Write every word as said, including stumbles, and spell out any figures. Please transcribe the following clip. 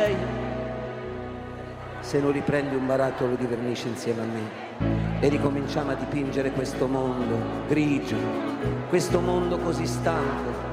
Se non riprendi un barattolo di vernice insieme a me e ricominciamo a dipingere questo mondo grigio, questo mondo così stanco,